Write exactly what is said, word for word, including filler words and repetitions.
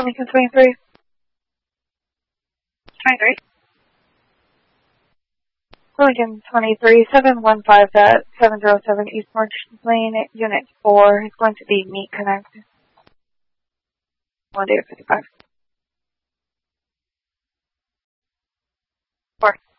Lincoln twenty-three. twenty-three. Lincoln twenty-three, seven one five seven zero seven East March Lane, Unit four. It's going to be Meet Connect. one day fifty-five. four.